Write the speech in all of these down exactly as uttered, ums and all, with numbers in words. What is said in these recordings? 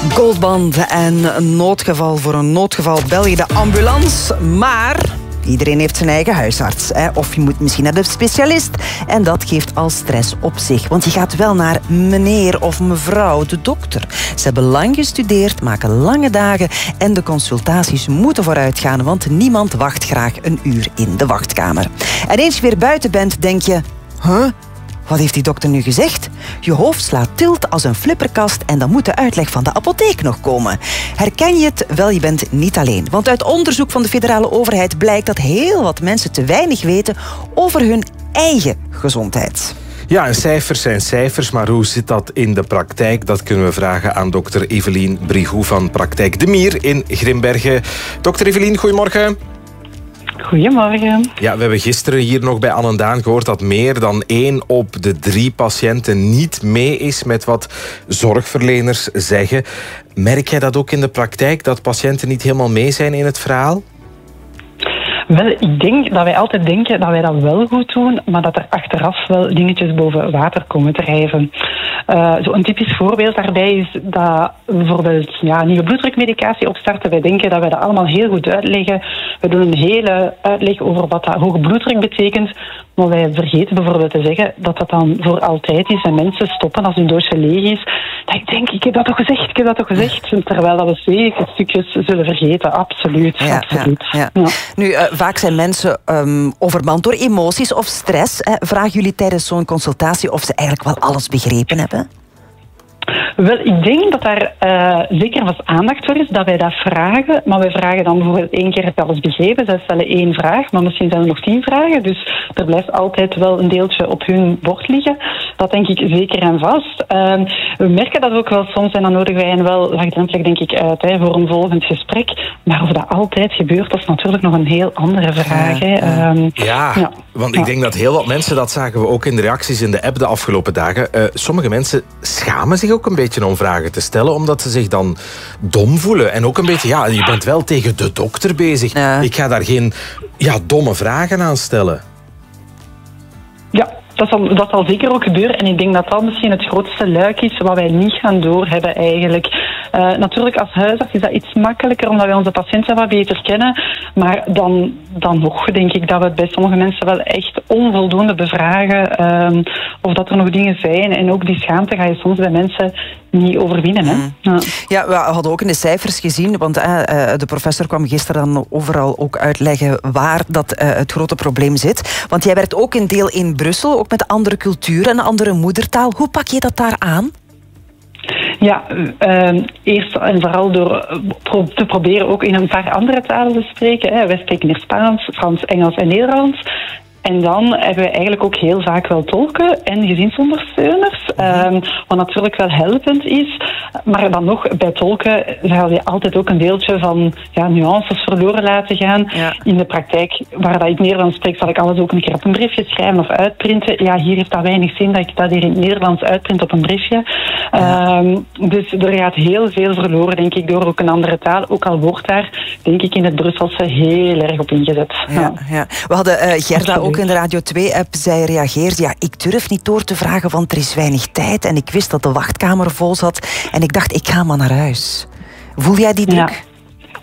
Goldband en noodgeval voor een noodgeval bel je de ambulance, maar iedereen heeft zijn eigen huisarts. Hè? Of je moet misschien naar de specialist. En dat geeft al stress op zich. Want je gaat wel naar meneer of mevrouw, de dokter. Ze hebben lang gestudeerd, maken lange dagen en de consultaties moeten vooruit gaan, want niemand wacht graag een uur in de wachtkamer. En eens je weer buiten bent, denk je, huh? Wat heeft die dokter nu gezegd? Je hoofd slaat tilt als een flipperkast en dan moet de uitleg van de apotheek nog komen. Herken je het? Wel, je bent niet alleen. Want uit onderzoek van de federale overheid blijkt dat heel wat mensen te weinig weten over hun eigen gezondheid. Ja, en cijfers zijn cijfers, maar hoe zit dat in de praktijk? Dat kunnen we vragen aan dokter Evelien Brigoux van Praktijk De Mier in Grimbergen. Dokter Evelien, goedemorgen. Goedemorgen. Ja, we hebben gisteren hier nog bij Anne Daan gehoord dat meer dan één op de drie patiënten niet mee is met wat zorgverleners zeggen. Merk jij dat ook in de praktijk, dat patiënten niet helemaal mee zijn in het verhaal? Wel, ik denk dat wij altijd denken dat wij dat wel goed doen, maar dat er achteraf wel dingetjes boven water komen drijven. Uh, zo een typisch voorbeeld daarbij is dat we bijvoorbeeld ja, nieuwe bloeddrukmedicatie opstarten. Wij denken dat wij dat allemaal heel goed uitleggen. We doen een hele uitleg over wat dat hoge bloeddruk betekent. Maar wij vergeten bijvoorbeeld te zeggen dat dat dan voor altijd is en mensen stoppen als hun doosje leeg is. Dat ik denk, ik heb dat toch gezegd, ik heb dat toch gezegd. Terwijl dat we zeker stukjes zullen vergeten. Absoluut, ja, absoluut. Ja, ja. Ja. Nu, uh, vaak zijn mensen um, overmand door emoties of stress. Hè. Vragen jullie tijdens zo'n consultatie of ze eigenlijk wel alles begrepen hebben? Wel, ik denk dat daar uh, zeker wat aandacht voor is, dat wij dat vragen. Maar wij vragen dan bijvoorbeeld één keer heb je alles begrepen. Zij stellen één vraag, maar misschien zijn er nog tien vragen. Dus er blijft altijd wel een deeltje op hun bord liggen. Dat denk ik zeker en vast. Uh, we merken dat ook wel soms en dan nodigen wij hen wel laagdrempelig denk ik uit hè, voor een volgend gesprek. Maar of dat altijd gebeurt, dat is natuurlijk nog een heel andere vraag. Hè. Ja, um, ja, ja, want ik ja. denk dat heel wat mensen, dat zagen we ook in de reacties in de app de afgelopen dagen. Uh, sommige mensen schamen zich ook een beetje om vragen te stellen, omdat ze zich dan dom voelen. En ook een beetje, ja, je bent wel tegen de dokter bezig. Ja. Ik ga daar geen ja, domme vragen aan stellen. Ja. Dat zal, dat zal zeker ook gebeuren. En ik denk dat dat misschien het grootste luik is wat wij niet gaan doorhebben eigenlijk. Uh, natuurlijk, als huisarts is dat iets makkelijker, omdat wij onze patiënten wat beter kennen. Maar dan, dan nog denk ik dat we het bij sommige mensen wel echt onvoldoende bevragen. Um, of dat er nog dingen zijn. En ook die schaamte ga je soms bij mensen niet overwinnen. Hè? Mm. Ja. ja, we hadden ook in de cijfers gezien, want uh, de professor kwam gisteren dan overal ook uitleggen waar dat uh, het grote probleem zit. Want jij werkt ook een deel in Brussel, ook met andere cultuur en andere moedertaal. Hoe pak je dat daar aan? Ja, uh, eerst en vooral door pro te proberen ook in een paar andere talen te spreken. Hè. Wij spreken hier Spaans, Frans, Engels en Nederlands. En dan hebben we eigenlijk ook heel vaak wel tolken en gezinsondersteuners. Um, wat natuurlijk wel helpend is. Maar dan nog, bij tolken zal je altijd ook een deeltje van ja, nuances verloren laten gaan. Ja. In de praktijk, waar dat ik Nederlands spreek, zal ik alles ook een keer op een briefje schrijven of uitprinten. Ja, hier heeft dat weinig zin dat ik dat hier in het Nederlands uitprint op een briefje. Ja. Um, dus er gaat heel veel verloren, denk ik, door ook een andere taal. Ook al wordt daar, denk ik, in het Brusselse heel erg op ingezet. Ja, ja. Ja. We hadden uh, Gerda Absoluut. ook in de Radio twee-app. Zij reageerde, ja, ik durf niet door te vragen, want er is weinig tijd. En ik wist dat de wachtkamer vol zat. En ik dacht, ik ga maar naar huis. Voel jij die druk? Ja.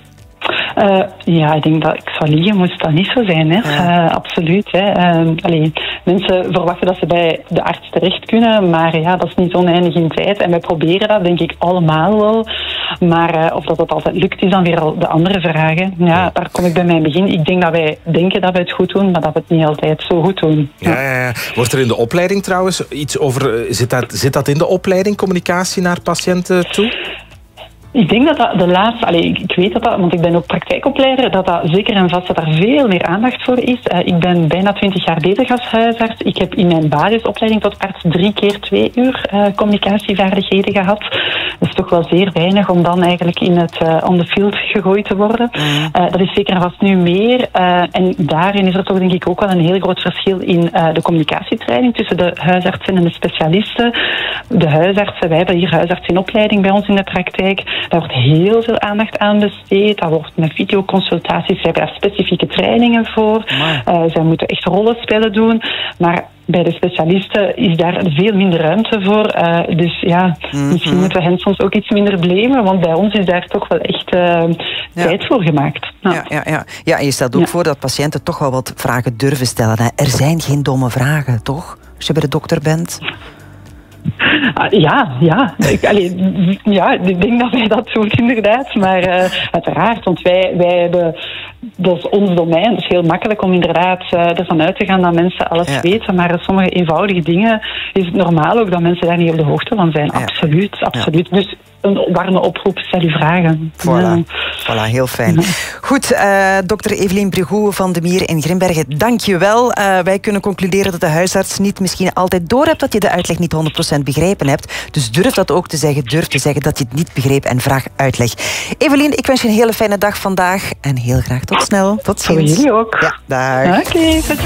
Uh, ja, ik denk dat ik zou liegen, moest dat niet zo zijn. Hè. Ja. Uh, absoluut. Hè. Uh, allee, mensen verwachten dat ze bij de arts terecht kunnen, maar ja, dat is niet oneindig in tijd. En wij proberen dat, denk ik, allemaal wel. Maar uh, of dat het altijd lukt, is dan weer al de andere vragen. Ja, daar kom ik bij mijn begin. Ik denk dat wij denken dat we het goed doen, maar dat we het niet altijd zo goed doen. Ja, ja, ja. Wordt er in de opleiding trouwens iets over... Zit dat, zit dat in de opleiding, communicatie naar patiënten toe? Ik denk dat dat de laatste... Allez, ik weet dat dat, want ik ben ook praktijkopleider, dat dat zeker en vast dat daar veel meer aandacht voor is. Uh, ik ben bijna twintig jaar bezig als huisarts. Ik heb in mijn basisopleiding tot arts drie keer twee uur uh, communicatievaardigheden gehad. Dat is toch wel zeer weinig om dan eigenlijk in het uh, on the field gegooid te worden. Mm. Uh, dat is zeker en vast nu meer. Uh, en daarin is er toch denk ik ook wel een heel groot verschil in uh, de communicatietraining tussen de huisartsen en de specialisten. De huisartsen, wij hebben hier huisarts in opleiding bij ons in de praktijk. Daar wordt heel veel aandacht aan besteed. Daar wordt met videoconsultaties, ze hebben daar specifieke trainingen voor. Uh, zij moeten echt rollenspellen doen. Maar bij de specialisten is daar veel minder ruimte voor. Uh, dus ja, mm-hmm. misschien moeten we hen soms ook iets minder blamen, want bij ons is daar toch wel echt uh, ja. tijd voor gemaakt. Ja, ja, ja, ja. ja en je stelt ook ja. voor dat patiënten toch wel wat vragen durven stellen. Hè? Er zijn geen domme vragen, toch? Als je bij de dokter bent. Uh, ja, ja. Ik, allee, ja, ik denk dat wij dat doen inderdaad. Maar uh, uiteraard, want wij, wij hebben... Dat is ons domein. Het is heel makkelijk om inderdaad uh, ervan uit te gaan dat mensen alles ja. weten. Maar sommige eenvoudige dingen is het normaal ook dat mensen daar niet op de hoogte van zijn. Ja. Absoluut, absoluut. Ja. Dus een warme oproep, stel uw vragen. Voilà, ja. voilà heel fijn. Ja. Goed, uh, dokter Evelien Brigoux van de Mier in Grimbergen, dank je wel. Uh, wij kunnen concluderen dat de huisarts niet misschien altijd doorhebt dat je de uitleg niet honderd procent begrepen hebt. Dus durf dat ook te zeggen. Durf te zeggen dat je het niet begreep en vraag uitleg. Evelien, ik wens je een hele fijne dag vandaag en heel graag tot snel. Tot ziens. Voor jullie ook. Ja, dag. Oké, okay,